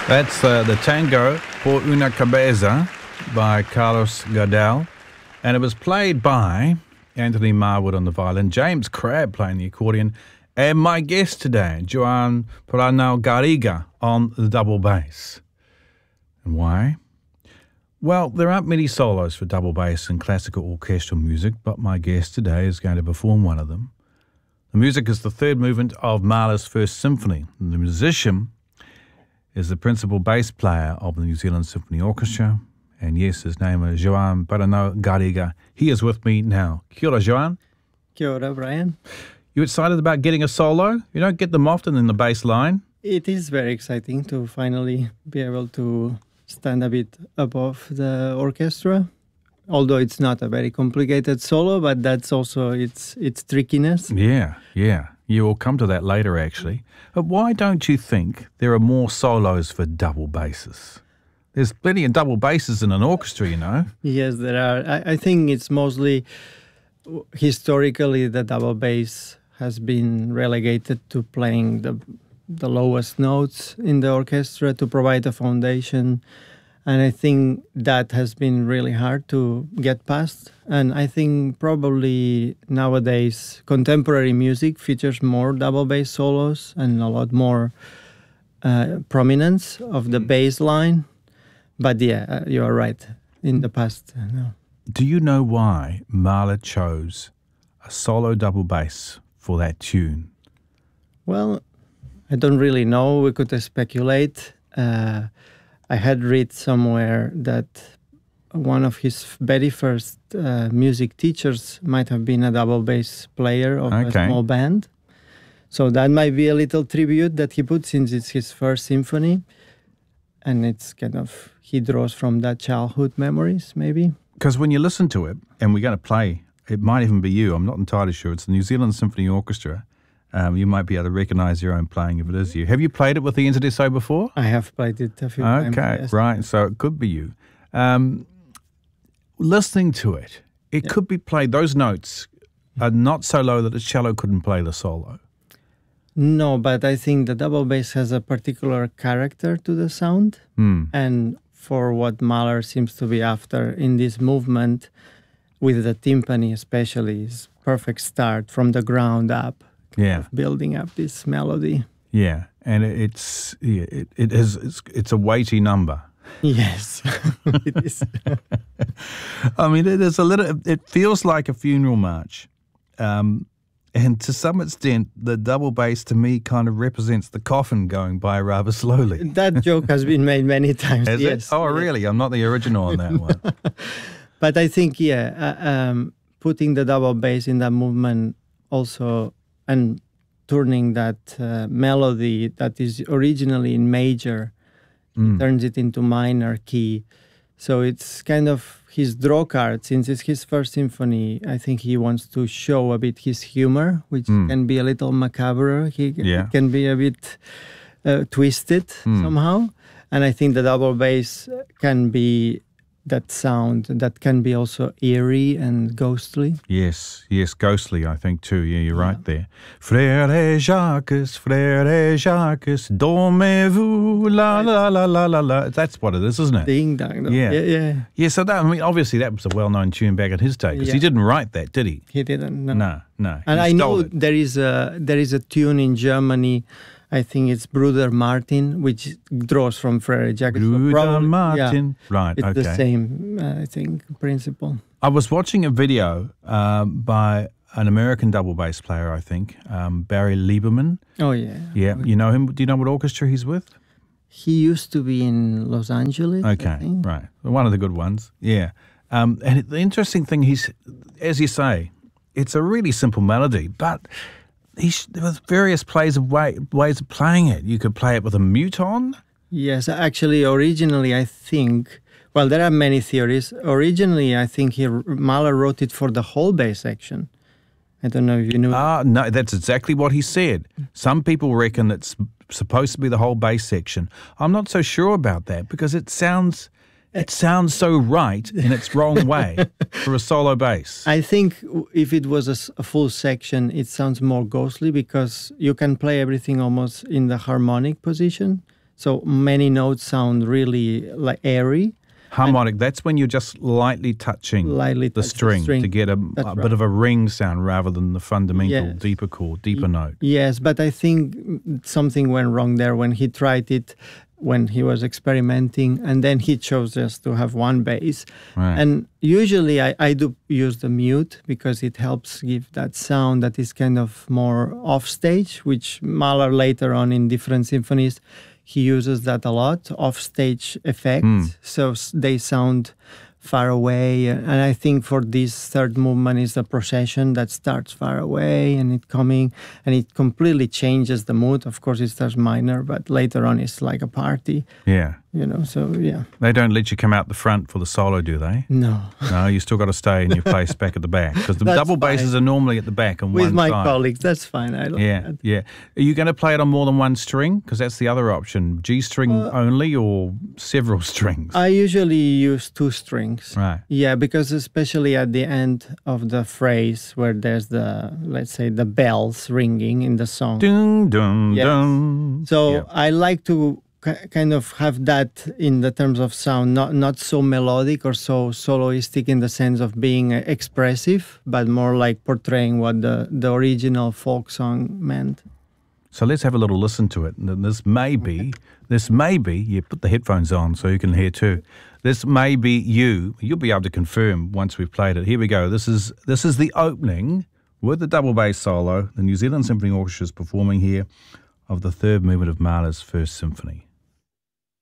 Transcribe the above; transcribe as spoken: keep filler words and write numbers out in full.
That's uh, the Tango por una Cabeza by Carlos Gardel. And it was played by Anthony Marwood on the violin, James Crabb playing the accordion, and my guest today, Joan Paranau Garriga, on the double bass. And why? Well, there aren't many solos for double bass in classical orchestral music, but my guest today is going to perform one of them. The music is the third movement of Mahler's First Symphony. And the musician is the principal bass player of the New Zealand Symphony Orchestra. And yes, his name is Joan Paranau Garriga. He is with me now. Kia ora, Joan. Kia ora, Brian. You excited about getting a solo? You don't get them often in the bass line. It is very exciting to finally be able to stand a bit above the orchestra. Although it's not a very complicated solo, but that's also its its trickiness. Yeah, yeah. You will come to that later, actually. But why don't you think there are more solos for double basses? There's plenty of double basses in an orchestra, you know. Yes, there are. I, I think it's mostly, historically, the double bass has been relegated to playing the the lowest notes in the orchestra to provide a foundation. And I think that has been really hard to get past. And I think probably nowadays contemporary music features more double bass solos and a lot more uh, prominence of the bass line. But yeah, uh, you are right. In the past, uh, no. Do you know why Mahler chose a solo double bass for that tune? Well, I don't really know. We could speculate. Uh, I had read somewhere that one of his very first uh, music teachers might have been a double bass player of okay. a small band. So that might be a little tribute that he put, since it's his first symphony. And it's kind of, he draws from that childhood memories, maybe. Because when you listen to it, and we're going to play, it might even be you, I'm not entirely sure, it's the New Zealand Symphony Orchestra. Um, you might be able to recognise your own playing if it is you. Have you played it with the Interdesso before? I have played it a few okay, times. Okay, yes. Right. So it could be you. Um, listening to it, it yeah. could be played. Those notes are not so low that the cello couldn't play the solo. No, but I think the double bass has a particular character to the sound. Mm. And for what Mahler seems to be after in this movement, with the timpani especially, is perfect start from the ground up. Yeah, building up this melody. Yeah, and it's yeah, it it is it's, it's a weighty number. Yes, it is. I mean, it is a little. It feels like a funeral march, um, and to some extent, the double bass to me kind of represents the coffin going by rather slowly. That joke has been made many times. Has yes. it? Oh, yes. Really? I'm not the original on that one. But I think, yeah, uh, um, putting the double bass in that movement also. And turning that uh, melody that is originally in major, mm. turns it into minor key. So it's kind of his draw card. Since it's his first symphony, I think he wants to show a bit his humor, which mm. can be a little macabre. He yeah. can be a bit uh, twisted mm. somehow. And I think the double bass can be that sound that can be also eerie and ghostly. Yes, yes, ghostly, I think too. Yeah, you're yeah. right there. Frère Jacques, Frère Jacques, dormez-vous, la la la la la la. That's what it is, isn't it? Ding dong. Yeah. yeah, yeah. Yeah, so that, I mean, obviously that was a well-known tune back in his day, because yeah. he didn't write that, did he? He didn't, no. No, no. And I know it. there is a there is a tune in Germany, I think it's Bruder Martin, which draws from Frère Jacques. Bruder so probably, Martin. Yeah, right, it's okay. It's the same, uh, I think, principle. I was watching a video um, by an American double bass player, I think, um, Barry Lieberman. Oh, yeah. Yeah, you know him? Do you know what orchestra he's with? He used to be in Los Angeles. Okay, right. One of the good ones, yeah. Um, and the interesting thing, he's, as you say, it's a really simple melody, but He's, there was various plays of way, ways of playing it. You could play it with a mute on. Yes, actually, originally, I think, well, there are many theories. Originally, I think he, Mahler wrote it for the whole bass section. I don't know if you knew. Ah, no, that's exactly what he said. Some people reckon it's supposed to be the whole bass section. I'm not so sure about that because it sounds... It sounds so right in its wrong way for a solo bass. I think if it was a, a full section, it sounds more ghostly because you can play everything almost in the harmonic position. So many notes sound really like airy. Harmonic, that's when you're just lightly touching Lightly the touch the string, string. to get a, That's a right. bit of a ring sound rather than the fundamental Yes. deeper chord, deeper note. Yes, but I think something went wrong there when he tried it, when he was experimenting, and then he chose just to have one bass. Right. And usually I, I do use the mute because it helps give that sound that is kind of more off stage, which Mahler later on in different symphonies, he uses that a lot, off stage effect. Mm. So s- they sound far away. And I think for this third movement is the procession that starts far away and it coming, and it completely changes the mood. Of course, it starts minor, but later on it's like a party, Yeah. you know, so yeah. They don't let you come out the front for the solo, do they? No. No, you still got to stay in your place back at the back, because the That's double basses fine. are normally at the back on With one my side. colleagues, that's fine. I like Yeah, that. yeah. Are you going to play it on more than one string? Because that's the other option. G string Uh, only or several strings? I usually use two strings. Right. Yeah, because especially at the end of the phrase where there's the, let's say, the bells ringing in the song. Dun, dun, Yes. dun. So Yeah. I like to ki- kind of have that in the terms of sound, not not so melodic or so soloistic in the sense of being uh, expressive, but more like portraying what the, the original folk song meant. So let's have a little listen to it. And this may be, this may be, you put the headphones on so you can hear too. This may be you. You'll be able to confirm once we've played it. Here we go. This is this is the opening with the double bass solo. The New Zealand Symphony Orchestra is performing here of the third movement of Mahler's First Symphony.